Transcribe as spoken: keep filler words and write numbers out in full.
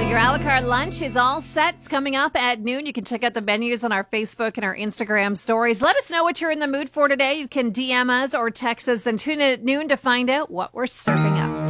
Your a la carte lunch is all set. It's coming up at noon. You can check out the menus on our Facebook and our Instagram stories. Let us know what you're in the mood for today. You can D M us or text us and tune in at noon to find out what we're serving up.